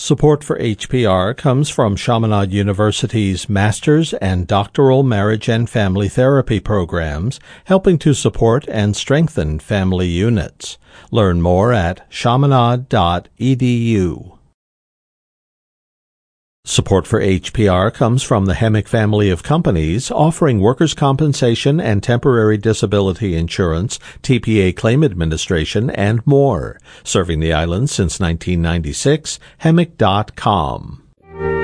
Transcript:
Support for HPR comes from Chaminade University's Master's and Doctoral Marriage and Family Therapy programs, helping to support and strengthen family units. Learn more at chaminade.edu. Support for HPR comes from the Hemic family of companies offering workers' compensation and temporary disability insurance, TPA claim administration, and more. Serving the island since 1996, Hemic.com.